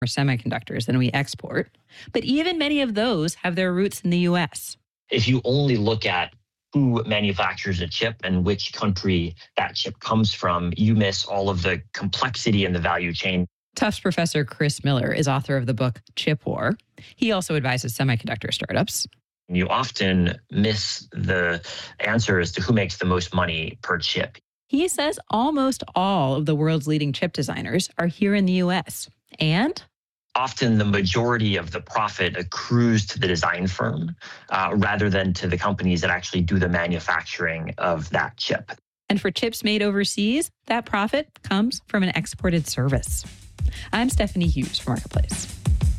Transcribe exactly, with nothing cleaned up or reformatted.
more semiconductors than we export. But even many of those have their roots in the U S. If you only look at who manufactures a chip and which country that chip comes from, you miss all of the complexity in the value chain. Tufts professor Chris Miller is author of the book Chip War. He also advises semiconductor startups. You often miss the answer as to who makes the most money per chip. He says almost all of the world's leading chip designers are here in the U S. And often the majority of the profit accrues to the design firm uh, rather than to the companies that actually do the manufacturing of that chip. And for chips made overseas, that profit comes from an exported service. I'm Stephanie Hughes for Marketplace.